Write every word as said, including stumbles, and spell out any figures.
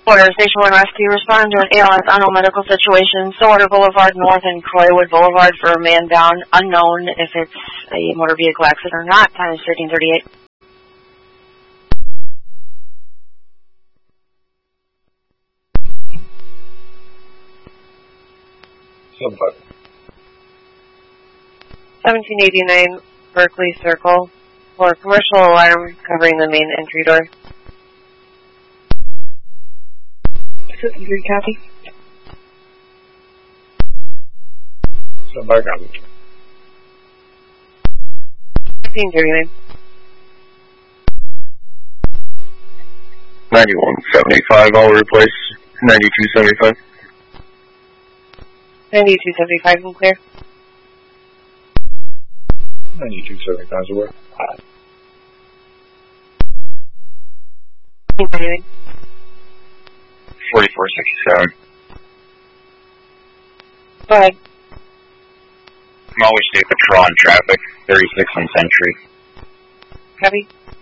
Order, Station one Rescue, respond to an A L S unknown medical situation, Stillwater Boulevard North and Croywood Boulevard for a man down, unknown if it's a motor vehicle accident or not. Time is thirteen thirty-eight. seventeen eighty-nine Berkeley Circle for commercial alarm covering the main entry door. fifty-three copy. Somebody copy. fifteen thirty-nine. ninety-one seventy-five, I'll replace ninety-two seventy-five. ninety-two seventy-five, can clear. ninety-two seventy-five is work. fifteen thirty-nine. forty-four sixty-seven. Go ahead. I'm always State Patrol on traffic, thirty-six on Century. Copy.